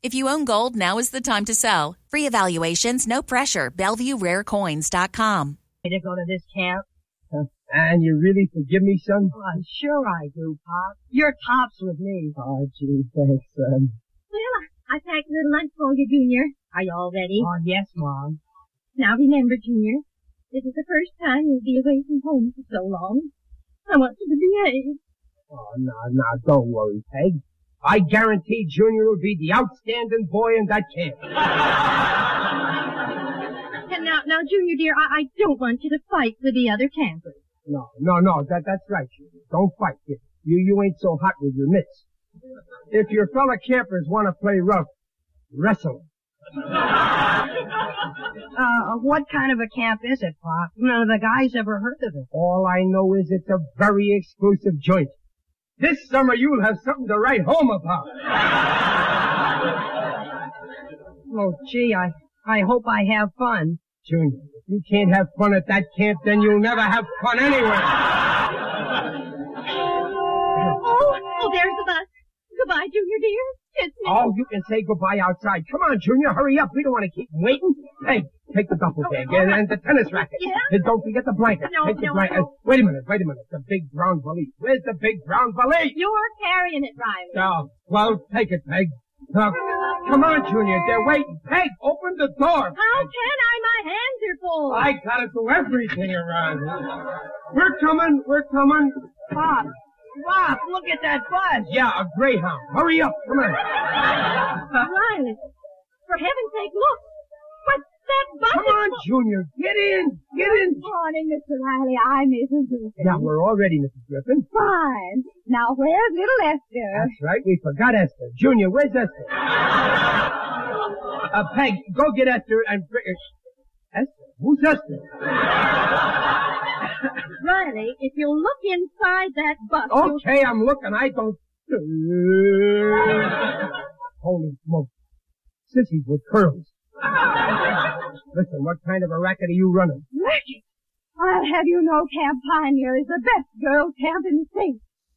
If you own gold, now is the time to sell. Free evaluations, no pressure. BellevueRareCoins.com. To go to this camp? And you really forgive me, son? Oh, sure I do, Pop. You're tops with me. Oh, gee, thanks, son. Well, I packed a little lunch for you, Junior. Are you all ready? Oh, yes, Mom. Now remember, Junior, this is the first time you'll be away from home for so long. I want you to behave. Oh, no, don't worry, Peg. I guarantee Junior will be the outstanding boy in that camp. And now, Junior dear, I don't want you to fight with the other campers. No, that's right, Junior. Don't fight. You ain't so hot with your mitts. If your fellow campers want to play rough, wrestle. What kind of a camp is it, Pop? None of the guys ever heard of it. All I know is it's a very exclusive joint. This summer you'll have something to write home about. Oh, gee, I hope I have fun. Junior, if you can't have fun at that camp, then you'll never have fun anywhere. Oh, there's the bus. Goodbye, Junior dear. Kiss me. Oh, you can say goodbye outside. Come on, Junior, hurry up. We don't want to keep him waiting. Hey, take the duffel bag and the tennis racket. Yeah? And don't forget the blanket. No. Wait a minute. The big brown valise. Where's the big brown valise? You're carrying it, Riley. Oh, well, take it, Peg. Come on, Junior. They're waiting. Peg, open the door. How can I? My hands are full. I gotta do everything around here. We're coming. Pop, look at that bus. Yeah, a Greyhound. Hurry up. Come on. Riley, for heaven's sake, look. What's that bus? Come on, Junior. Get in. Good morning, Mr. Riley. I'm Mrs. Griffin. Yeah, we're all ready, Mrs. Griffin. Fine. Now, where's little Esther? That's right. We forgot Esther. Junior, where's Esther? Peg, go get Esther and bring her. Esther? Who's Esther? Riley, if you'll look inside that bus... Okay, I'm looking. I don't... Holy smoke. Sissies with curls. Listen, what kind of a racket are you running? Racket? I'll have you know Camp Pioneer is the best girls' camp in the state.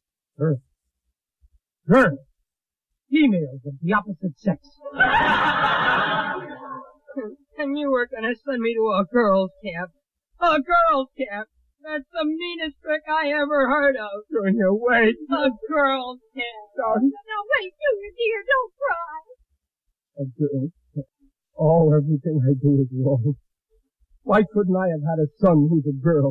Girls. Females of the opposite sex. And you were gonna send me to a girls' camp. A girls' camp? That's the meanest trick I ever heard of. Junior, wait. A girls' camp. Don't. No, wait, Junior, dear, don't cry. A girl. Oh, everything I do is wrong. Why couldn't I have had a son who's a girl?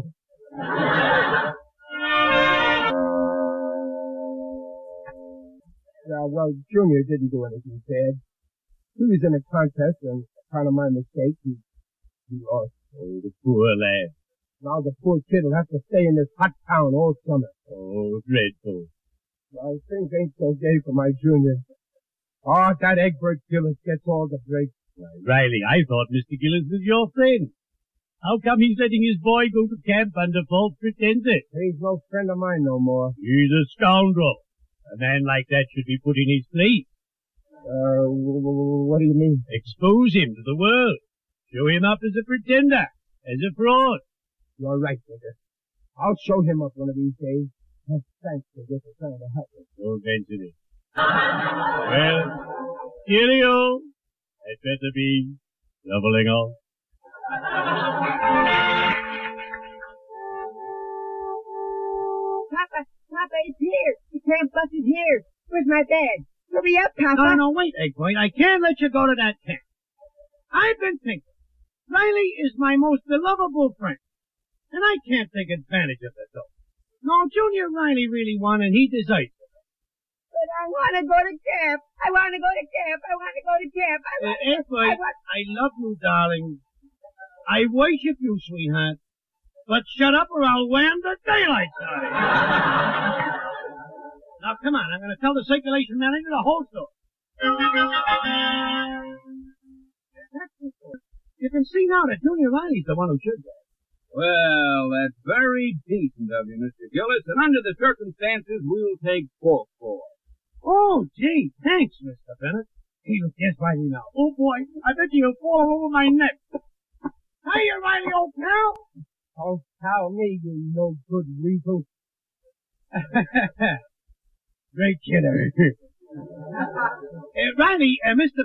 Yeah, well, Junior didn't do anything bad. He was in a contest, and kind of my mistake, he lost. Oh, the poor lad. Now the poor kid will have to stay in this hot town all summer. Oh, dreadful. Well, things ain't so gay for my Junior. Oh, that Egbert Gillis gets all the breaks. Why, Riley, I thought Mr. Gillis was your friend. How come he's letting his boy go to camp under false pretenses? He's no friend of mine no more. He's a scoundrel. A man like that should be put in his place. What do you mean? Expose him to the world. Show him up as a pretender, as a fraud. You're right, Digger. I'll show him up one of these days. Thanks, Digger, for trying to help me. Don't mention it. Well, cheerio. I'd better be leveling off. Papa, it's here. The camp bus is here. Where's my bag? Hurry up, Papa. No, wait, Eggboy. I can't let you go to that camp. I've been thinking. Riley is my most belovable friend. And I can't take advantage of it, though. No, Junior Riley really won, and he deserves it. But I want to go to camp. I want to go to camp. Eggboy, I love you, darling. I worship you, sweetheart. But shut up or I'll wham the daylights out of you. Now, come on. I'm going to tell the circulation manager the whole story. You can see now that Junior Riley's the one who should go. Well, that's very decent of you, Mr. Gillis, and under the circumstances, we'll take fourth for it. Oh, gee, thanks, Mr. Bennett. He was just right now. Oh, boy, I bet you'll fall over my neck. Hiya, Riley, old pal. Oh, pal me, you no good weasel. Great kidder. Riley, Mr.